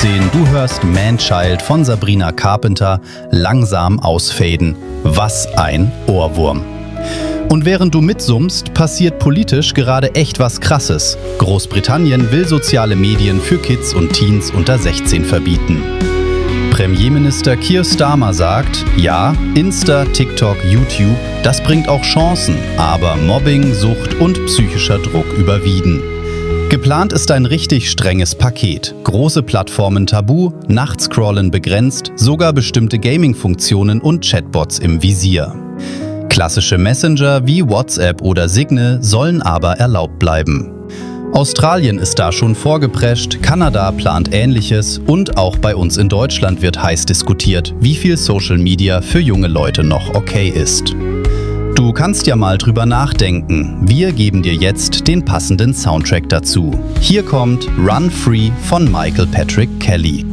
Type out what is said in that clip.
17, du hörst Man-Child von Sabrina Carpenter langsam ausfaden. Was ein Ohrwurm. Und während du mitsummst, passiert politisch gerade echt was Krasses. Großbritannien will soziale Medien für Kids und Teens unter 16 verbieten. Premierminister Keir Starmer sagt, ja, Insta, TikTok, YouTube, das bringt auch Chancen, aber Mobbing, Sucht und psychischer Druck überwiegen. Geplant ist ein richtig strenges Paket. Große Plattformen tabu, Nachtscrollen begrenzt, sogar bestimmte Gaming-Funktionen und Chatbots im Visier. Klassische Messenger wie WhatsApp oder Signal sollen aber erlaubt bleiben. Australien ist da schon vorgeprescht, Kanada plant Ähnliches und auch bei uns in Deutschland wird heiß diskutiert, wie viel Social Media für junge Leute noch okay ist. Du kannst ja mal drüber nachdenken. Wir geben dir jetzt den passenden Soundtrack dazu. Hier kommt Run Free von Michael Patrick Kelly.